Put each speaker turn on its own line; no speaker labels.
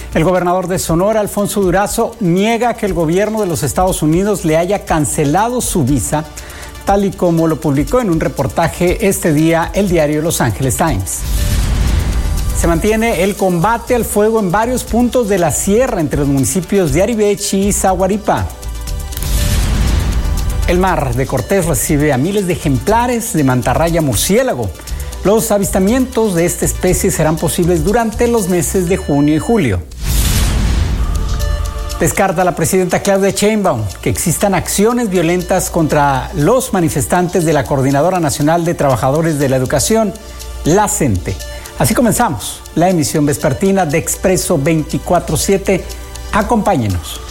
El gobernador de Sonora, Alfonso Durazo, niega que el gobierno de los Estados Unidos le haya cancelado su visa, tal y como lo publicó en un reportaje este día el diario Los Angeles Times. Se mantiene el combate al fuego en varios puntos de la sierra entre los municipios de Aribechi y Zaguaripa. El mar de Cortés recibe a miles de ejemplares de mantarraya murciélago. Los avistamientos de esta especie serán posibles durante los meses de junio y julio. Descarta la presidenta Claudia Sheinbaum que existan acciones violentas contra los manifestantes de la Coordinadora Nacional de Trabajadores de la Educación, la CENTE. Así comenzamos la emisión vespertina de Expreso 24/7. Acompáñenos.